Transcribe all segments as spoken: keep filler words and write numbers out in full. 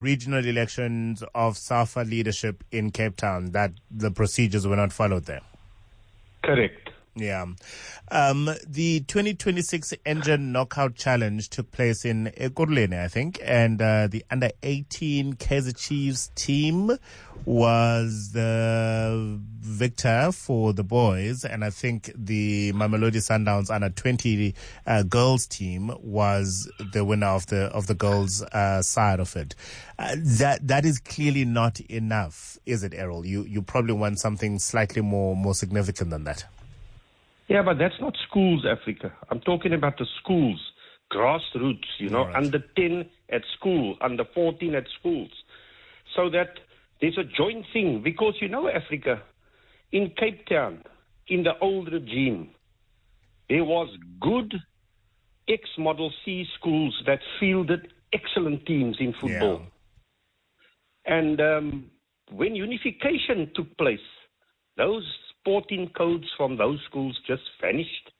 regional elections of SAFA leadership in Cape Town, that the procedures were not followed there. Correct. Yeah. Um, the twenty twenty-six Engine Knockout Challenge took place in Ekurhuleni, I think, and uh, the under eighteen Kaizer Chiefs team was the victor for the boys, and I think the Mamelodi Sundowns under twenty uh, girls team was the winner of the of the girls uh, side of it. Uh, that that is clearly not enough, is it, Errol? You you probably want something slightly more more significant than that. Yeah, but that's not schools, Africa. I'm talking about the schools, grassroots, you know, right. under ten at school, under fourteen at schools. So that there's a joint thing. Because, you know, Africa, in Cape Town, in the old regime, there was good ex-Model C schools that fielded excellent teams in football. Yeah. And um, when unification took place, those sporting codes from those schools just vanished.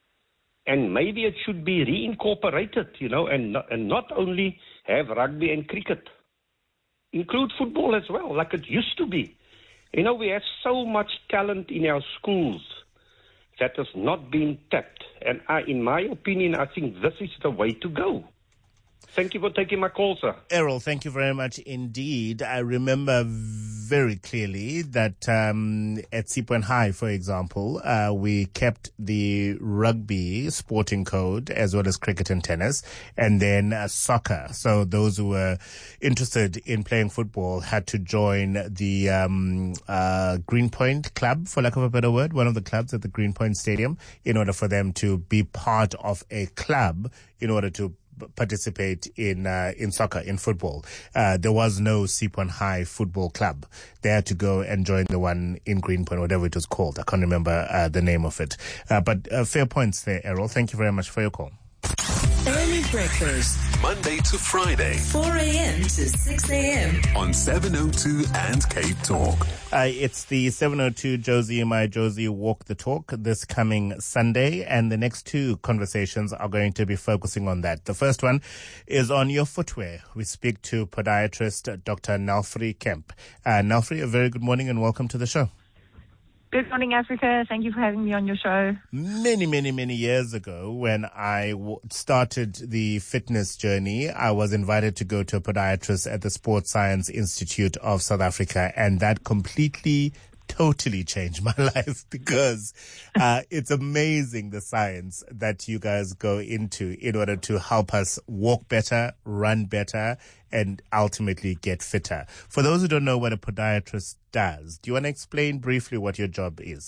And maybe it should be reincorporated, you know, and not, and not only have rugby and cricket. Include football as well, like it used to be. You know, we have so much talent in our schools that has not been tapped. And I, in my opinion, I think this is the way to go. Thank you for taking my call, sir. Errol, thank you very much indeed. I remember very clearly that um, at Seapoint High, for example, uh, we kept the rugby sporting code as well as cricket and tennis, and then uh, soccer. So those who were interested in playing football had to join the um, uh, Greenpoint Club, for lack of a better word, one of the clubs at the Greenpoint Stadium, in order for them to be part of a club in order to participate in uh, in soccer, in football. Uh, there was no Seapoint High Football Club. They had to go and join the one in Greenpoint, whatever it was called. I can't remember uh, the name of it. Uh, but uh, fair points there, Errol. Thank you very much for your call. Early breakfast, Monday to Friday, four a.m. to six a.m. on seven oh two and Cape Talk. Uh, it's the seven oh two Josie and my Josie Walk the Talk this coming Sunday, and the next two conversations are going to be focusing on that. The first one is on your footwear. We speak to podiatrist Doctor Nelfrey Kemp. Uh, Nelfrey, a very good morning and welcome to the show. Good morning, Africa. Thank you for having me on your show. Many, many, many years ago, when I w- started the fitness journey, I was invited to go to a podiatrist at the Sports Science Institute of South Africa, and that completely totally changed my life because uh, it's amazing the science that you guys go into in order to help us walk better, run better, and ultimately get fitter. For those who don't know what a podiatrist does, do you want to explain briefly what your job is?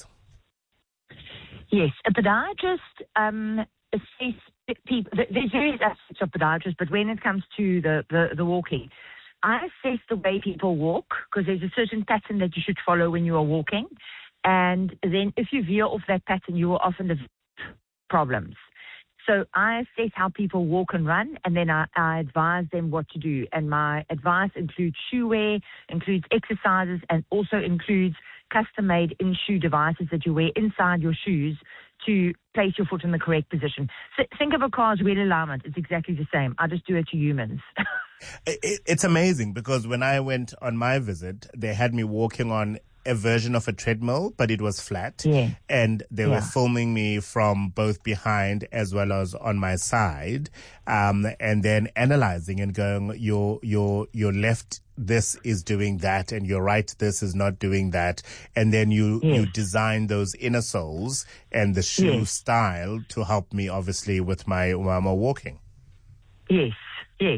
Yes, a podiatrist um, assesses people. There's various aspects of podiatrists, but when it comes to the, the, the walking, I assess the way people walk because there's a certain pattern that you should follow when you are walking. And then if you veer off that pattern, you will often have problems. So I assess how people walk and run, and then I, I advise them what to do. And my advice includes shoe wear, includes exercises, and also includes custom-made in-shoe devices that you wear inside your shoes to place your foot in the correct position. So think of a car's wheel alignment. It's exactly the same. I just do it to humans. it, it's amazing because when I went on my visit, they had me walking on a version of a treadmill, but it was flat. Yeah. And they yeah. were filming me from both behind as well as on my side, um, and then analyzing and going, your, your, your left, this is doing that, and your right, this is not doing that. And then you, yes. you design those inner soles and the shoe yes. style to help me, obviously, with my, my walking. Yes, yes.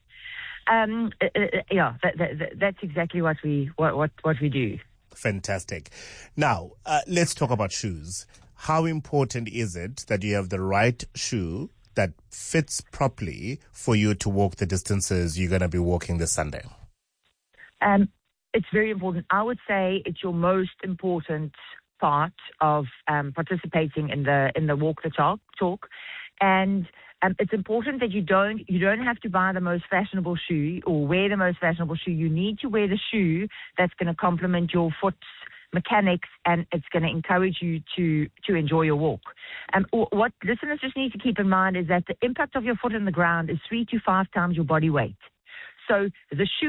Um, uh, uh, yeah, that, that, that's exactly what we, what, what, what we do. Fantastic. Now, uh, let's talk about shoes. How important is it that you have the right shoe that fits properly for you to walk the distances you're going to be walking this Sunday? Um, it's very important. I would say it's your most important part of um, participating in the in the walk the talk. talk. And um, it's important that you don't you don't have to buy the most fashionable shoe or wear the most fashionable shoe. You need to wear the shoe that's going to complement your foot's mechanics, and it's going to encourage you to to enjoy your walk. Um, what listeners just need to keep in mind is that the impact of your foot on the ground is three to five times your body weight. So the shoe